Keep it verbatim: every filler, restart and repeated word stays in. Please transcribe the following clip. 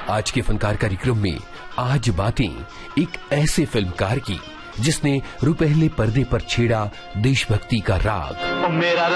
आज के फनकार कार्यक्रम में आज बातें एक ऐसे फिल्मकार की जिसने रुपहले पर्दे पर छेड़ा देशभक्ति का राग। मेरा